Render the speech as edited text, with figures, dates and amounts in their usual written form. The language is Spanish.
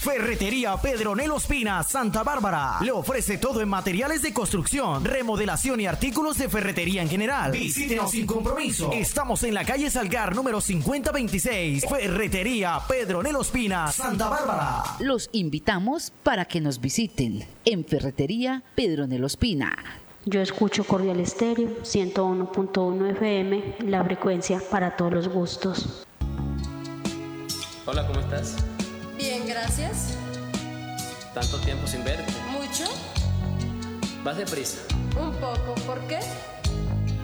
Ferretería Pedronel Ospina, Santa Bárbara. Le ofrece todo en materiales de construcción, remodelación y artículos de ferretería en general. Visítenos sin compromiso. Estamos en la calle Salgar, número 5026. Ferretería Pedronel Ospina, Santa Bárbara. Los invitamos para que nos visiten en Ferretería Pedronel Ospina. Yo escucho Cordial Estéreo 101.1 FM, la frecuencia para todos los gustos. Hola, ¿cómo estás? Bien, gracias. Tanto tiempo sin verte. ¿Mucho? ¿Vas deprisa? Un poco. ¿Por qué?